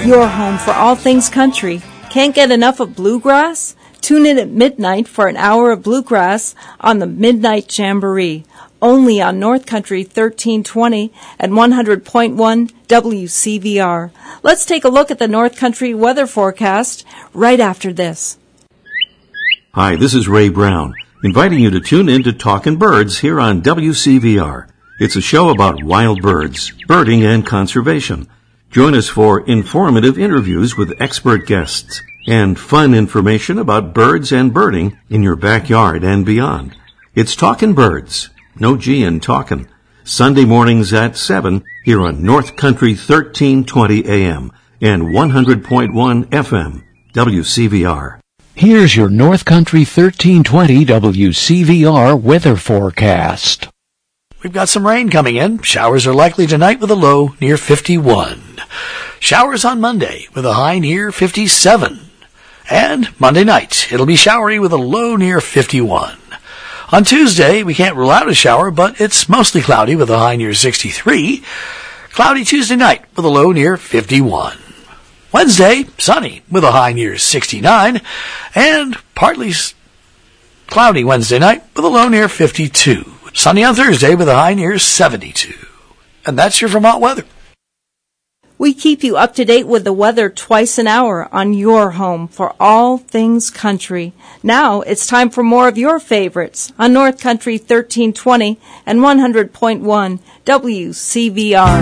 Your home for all things country. Can't get enough of bluegrass? Tune in at midnight for an hour of bluegrass on the Midnight Jamboree, only on North Country 1320 and 100.1 WCVR. Let's take a look at the North Country weather forecast right after this. Hi, this is Ray Brown, inviting you to tune in to Talkin' Birds here on WCVR. It's a show about wild birds, birding, and conservation. Join us for informative interviews with expert guests and fun information about birds and birding in your backyard and beyond. It's Talkin' Birds, no G in talkin', Sunday mornings at 7 here on North Country 1320 AM and 100.1 FM, WCVR. Here's your North Country 1320 WCVR weather forecast. We've got some rain coming in. Showers are likely tonight with a low near 51. Showers on Monday with a high near 57. And Monday night, it'll be showery with a low near 51. On Tuesday, we can't rule out a shower, but it's mostly cloudy with a high near 63. Cloudy Tuesday night with a low near 51. Wednesday, sunny with a high near 69. And partly cloudy Wednesday night with a low near 52. Sunny on Thursday with a high near 72. And that's your Vermont weather. We keep you up to date with the weather twice an hour on your home for all things country. Now it's time for more of your favorites on North Country 1320 and 100.1 WCVR.